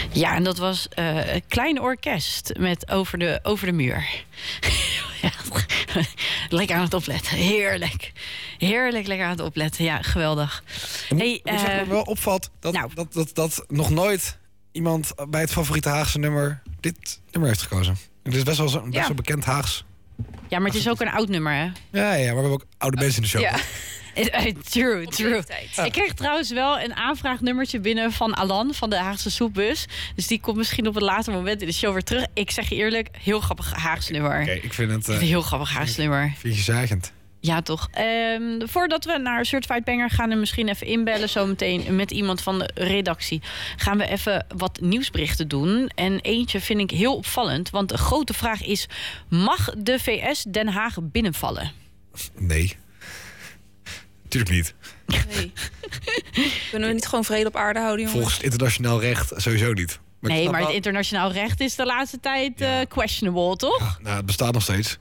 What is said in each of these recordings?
Ja, en dat was een klein orkest met Over de muur. Ja, lekker aan het opletten. Heerlijk. Heerlijk lekker aan het opletten. Ja, geweldig. Hey, wat me wel opvalt, dat nog nooit iemand bij het favoriete Haagse nummer dit nummer heeft gekozen. Het is best wel best wel bekend Haags. Ja, maar het is ook een oud nummer, hè? Ja, maar we hebben ook oude mensen in de show. Ja. True. Ja. Ik kreeg trouwens wel een aanvraagnummertje binnen van Alan van de Haagse Soepbus. Dus die komt misschien op een later moment in de show weer terug. Ik zeg je eerlijk, heel grappig Haagse nummer. Oké, ik vind het een heel grappig Haagse nummer. Vind je zaagend? Ja, toch. Voordat we naar Certified Banger gaan en misschien even inbellen zometeen met iemand van de redactie, gaan we even wat nieuwsberichten doen. En eentje vind ik heel opvallend, want de grote vraag is: mag de VS Den Haag binnenvallen? Nee. Tuurlijk niet. Nee. Kunnen we niet gewoon vrede op aarde houden, jongens? Volgens het internationaal recht sowieso niet. Nee, maar het internationaal recht is de laatste tijd questionable, toch? Ja, nou, het bestaat nog steeds.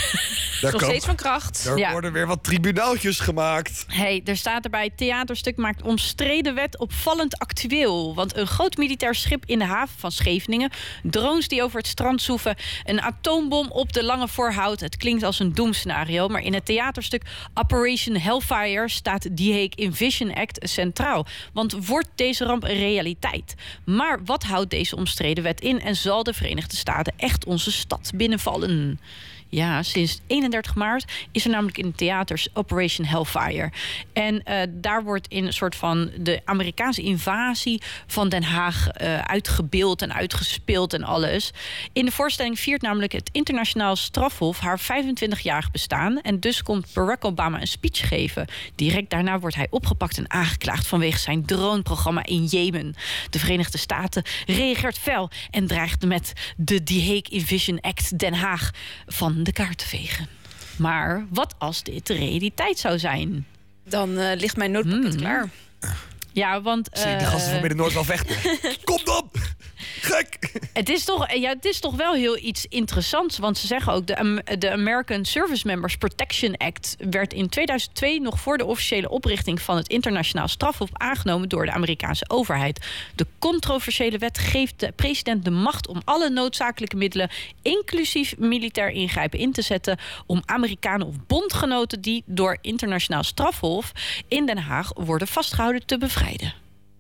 Nog steeds van kracht. Er worden weer wat tribunaaltjes gemaakt. Hey, er staat erbij: theaterstuk maakt omstreden wet opvallend actueel. Want een groot militair schip in de haven van Scheveningen, drones die over het strand zoeven, een atoombom op de Lange Voorhout. Het klinkt als een doemscenario, maar in het theaterstuk Operation Hellfire staat The Hague Invasion Act centraal. Want wordt deze ramp een realiteit? Maar wat houdt deze omstreden wet in en zal de Verenigde Staten echt onze stad binnenvallen? Ja, sinds 31 maart is er namelijk in de theaters Operation Hellfire. En daar wordt in een soort van de Amerikaanse invasie van Den Haag uitgebeeld en uitgespeeld en alles. In de voorstelling viert namelijk het internationaal strafhof haar 25-jarig bestaan. En dus komt Barack Obama een speech geven. Direct daarna wordt hij opgepakt en aangeklaagd vanwege zijn droneprogramma in Jemen. De Verenigde Staten reageert fel en dreigt met de The Hague Invasion Act Den Haag van de kaart te vegen. Maar wat als dit de realiteit zou zijn? Dan ligt mijn noodpakket klaar. Ja, want zie die gasten van Midden-Noord wel vechten. Kom dan! Gek! Het is toch wel heel iets interessants. Want ze zeggen ook, de American Service Members Protection Act werd in 2002 nog voor de officiële oprichting van het internationaal strafhof aangenomen door de Amerikaanse overheid. De controversiële wet geeft de president de macht om alle noodzakelijke middelen, inclusief militair ingrijpen, in te zetten om Amerikanen of bondgenoten die door internationaal strafhof in Den Haag worden vastgehouden te bevrijden.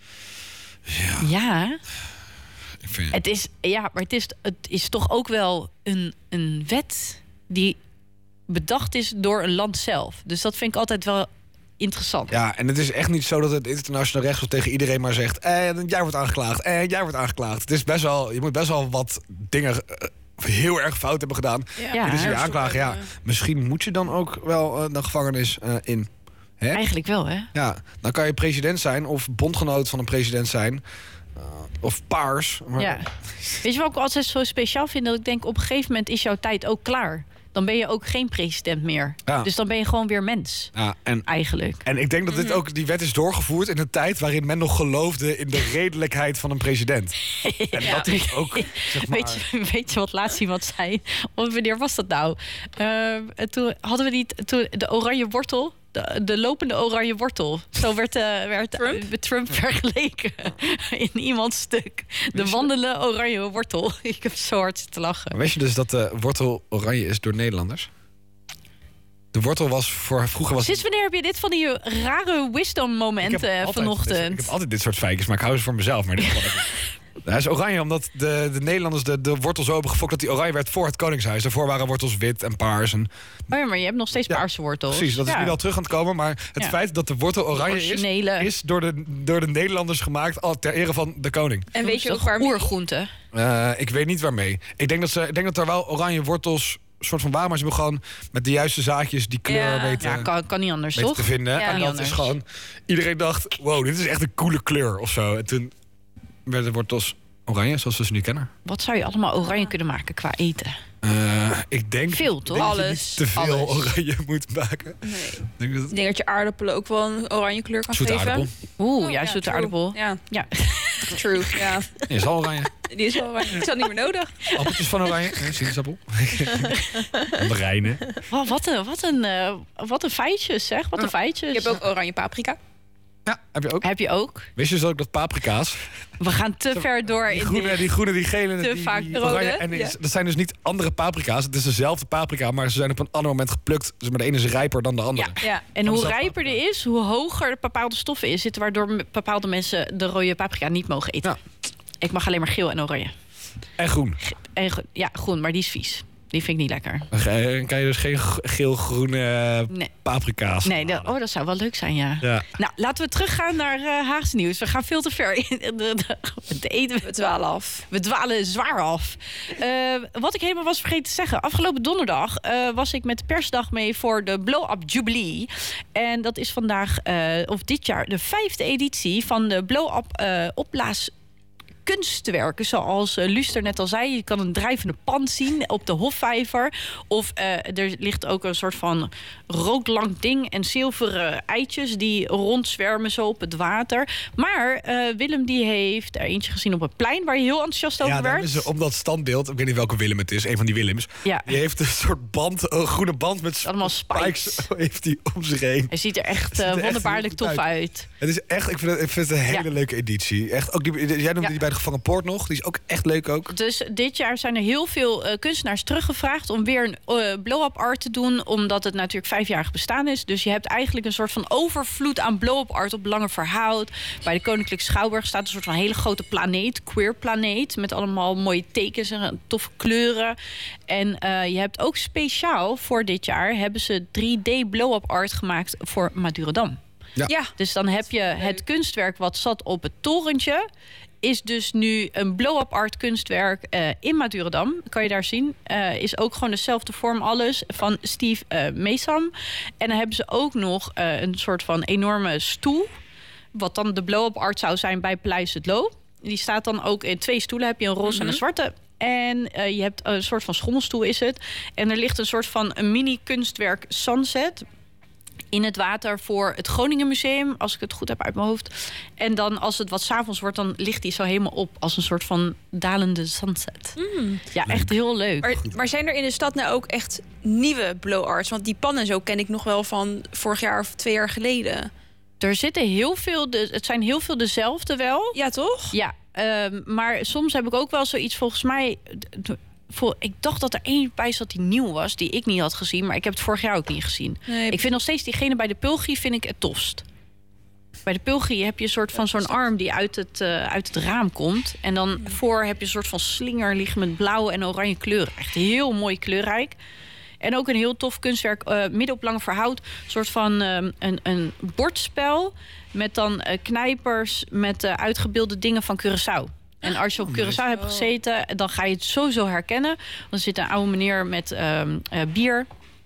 Ja. Het is toch ook wel een wet die bedacht is door een land zelf. Dus dat vind ik altijd wel interessant. Ja, en het is echt niet zo dat het internationaal rechtshof tegen iedereen maar zegt: jij wordt aangeklaagd, jij wordt aangeklaagd. Het is best wel, je moet best wel wat dingen heel erg fout hebben gedaan. Ja. Dus je aanklagen, ja. Misschien moet je dan ook wel de gevangenis in. Hè? Eigenlijk wel, hè? Ja, dan kan je president zijn of bondgenoot van een president zijn. Of paars. Maar... Ja. Weet je wat ik altijd zo speciaal vind? Dat ik denk, op een gegeven moment is jouw tijd ook klaar. Dan ben je ook geen president meer. Ja. Dus dan ben je gewoon weer mens. Ja, eigenlijk. En ik denk dat dit ook, die wet is doorgevoerd in een tijd waarin men nog geloofde in de redelijkheid van een president. En dat is ook, zeg maar... weet je wat laatst iemand zei? Of wanneer was dat nou? Toen hadden we de oranje wortel. De lopende oranje wortel. Zo werd Trump vergeleken in iemands stuk. De wandelende oranje wortel. Ik heb zo hard zitten lachen. Weet je dus dat de wortel oranje is door Nederlanders? De wortel was vroeger... Sinds wanneer heb je dit van die rare wisdom momenten vanochtend? Ik heb altijd dit soort feitjes, maar ik hou ze voor mezelf. Maar dit hij is oranje omdat de Nederlanders de wortel zo hebben gefokt dat die oranje werd voor het Koningshuis. Daarvoor waren wortels wit en paars. En... Oh ja, maar je hebt nog steeds paarse wortels. Precies, dat is nu wel terug aan het komen. Maar het feit dat de wortel oranje is door de Nederlanders gemaakt ter ere van de koning. En weet je ook waarmee? Oergroente. Ik weet niet waarmee. Ik denk dat er wel oranje wortels soort van waar, maar ze hebben gewoon met de juiste zaadjes die kleur weten. Ja, kan niet anders, toch? Te vinden. Ja, en dat is gewoon... Iedereen dacht, wow, dit is echt een coole kleur of zo. En toen werden de wortels oranje, zoals we ze nu kennen. Wat zou je allemaal oranje kunnen maken qua eten? Ik denk... Veel, toch? Alles. Te veel oranje moet maken. Nee. Ik denk dat je aardappelen ook wel een oranje kleur kan zoete geven. Aardappel. Zoete aardappel. Ja. True, ja. Die is al oranje. Die is al oranje. Ik had niet meer nodig. Appeltjes van oranje. Sinaasappel. Mandarijnen. Oh, wat een feitjes, zeg. Wat een feitjes. Je hebt ook oranje paprika. Ja, heb je ook. Wist je dus ook dat paprika's... We gaan te ver door die groene, die groene, die gele, te die vaak oranje. En dat zijn dus niet andere paprika's. Het is dezelfde paprika, maar ze zijn op een ander moment geplukt. Dus maar de ene is rijper dan de andere. Ja. En hoe rijper die is, hoe hoger bepaalde stoffen in zitten... waardoor bepaalde mensen de rode paprika niet mogen eten. Ja. Ik mag alleen maar geel en oranje. En groen. Groen, maar die is vies. Die vind ik niet lekker. Dan kan je dus geen geel-groene paprika's. Nee, dat zou wel leuk zijn, ja. Nou, laten we teruggaan naar Haagse nieuws. We gaan veel te ver. We dwalen af. We dwalen zwaar af. Wat ik helemaal was vergeten te zeggen. Afgelopen donderdag was ik met de persdag mee voor de Blow Up Jubilee. En dat is vandaag, of dit jaar, de 5e editie van de Blow Up opblaas kunstwerken, zoals Luster net al zei. Je kan een drijvende pan zien op de Hofvijver. Of er ligt ook een soort van roodlang ding en zilveren eitjes die rondzwermen zo op het water. Maar Willem die heeft er eentje gezien op het plein waar je heel enthousiast over werd. Ja, om dat standbeeld, ik weet niet welke Willem het is, een van die Willems. Ja. Die heeft een soort band, een groene band met allemaal spikes. Heeft hij om zich heen. Hij ziet er echt wonderbaarlijk tof uit. Het is echt, ik vind het een hele leuke editie. Echt, ook jij noemde die bij de Gevangen Poort nog. Die is ook echt leuk ook. Dus dit jaar zijn er heel veel kunstenaars teruggevraagd om weer een blow-up art te doen. Omdat het natuurlijk 5-jarig bestaan is. Dus je hebt eigenlijk een soort van overvloed aan blow-up art op Langeverhout. Bij de Koninklijke Schouwburg staat een soort van hele grote planeet. Queer planeet. Met allemaal mooie tekens en toffe kleuren. En je hebt ook speciaal voor dit jaar hebben ze 3D blow-up art gemaakt voor Madurodam. Ja. Dus dan heb je het kunstwerk wat zat op het torentje. Is dus nu een blow-up art kunstwerk in Madurodam. Kan je daar zien. Is ook gewoon dezelfde vorm alles. Van Steve Meesam. En dan hebben ze ook nog een soort van enorme stoel. Wat dan de blow-up art zou zijn bij Paleis het Loo. Die staat dan ook in 2 stoelen. Heb je een roze en een zwarte. En je hebt een soort van schommelstoel is het. En er ligt een soort van een mini kunstwerk sunset in het water voor het Groningen Museum, als ik het goed heb uit mijn hoofd. En dan als het wat 's avonds wordt, dan ligt die zo helemaal op als een soort van dalende sunset. Ja, leuk. Echt heel leuk. Maar zijn er in de stad nou ook echt nieuwe blow arts? Want die pannen zo ken ik nog wel van vorig jaar of 2 jaar geleden. Er zitten heel veel, het zijn heel veel dezelfde wel. Ja, toch? Ja, maar soms heb ik ook wel zoiets, volgens mij. Ik dacht dat er één bij zat die nieuw was, die ik niet had gezien. Maar ik heb het vorig jaar ook niet gezien. Nee. Ik vind nog steeds diegene bij de Pulgie vind ik het tofst. Bij de Pulgie heb je een soort van zo'n arm die uit het raam komt. En dan voor heb je een soort van slinger liggen met blauwe en oranje kleuren. Echt heel mooi kleurrijk. En ook een heel tof kunstwerk midden op Langeverhout. Een soort van een bordspel met dan knijpers met uitgebeelde dingen van Curaçao. En als je op Curaçao hebt gezeten, dan ga je het sowieso herkennen. Dan zit een oude meneer met bier.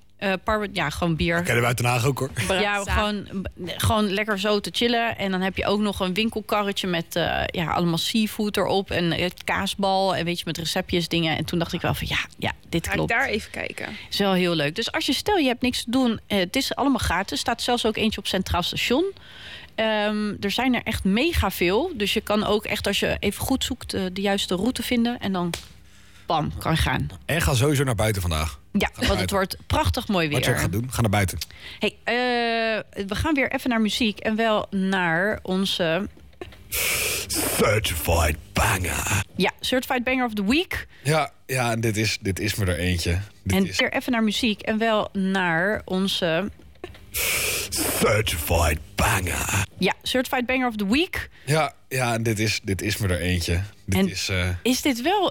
Gewoon bier. Dat kennen we uit Den Haag ook, hoor. Ja, gewoon lekker zo te chillen. En dan heb je ook nog een winkelkarretje met allemaal seafood erop. En het kaasbal en weet je, met receptjes, dingen. En toen dacht ik wel van ja, dit klopt. Ga ik daar even kijken. Is wel heel leuk. Dus als je hebt niks te doen, het is allemaal gratis. Er staat zelfs ook eentje op Centraal Station. Er zijn er echt mega veel. Dus je kan ook echt, als je even goed zoekt, de juiste route vinden. En dan, bam, kan je gaan. En ga sowieso naar buiten vandaag. Ja, want het wordt prachtig mooi weer. Wat je ook gaat doen, ga naar buiten. Hey, we gaan weer even naar muziek. En wel naar onze Certified Banger. Ja, Certified Banger of the Week. Ja, en dit is me er eentje. Weer even naar muziek. En wel naar onze Certified Banger. Ja, Certified Banger of the Week. Ja, en dit is me er eentje. Is dit wel